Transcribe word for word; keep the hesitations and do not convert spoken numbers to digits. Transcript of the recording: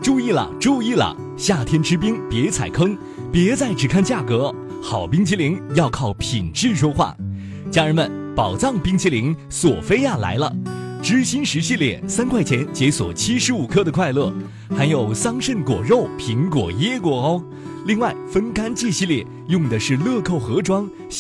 注意了，注意了！夏天吃冰别踩坑，别再只看价格，好冰淇淋要靠品质说话。家人们，宝藏冰淇淋索菲亚来了，知心石系列三块钱解锁七十五克的快乐，还有桑葚果肉、苹果椰果哦。另外，分干剂系列用的是乐扣盒装。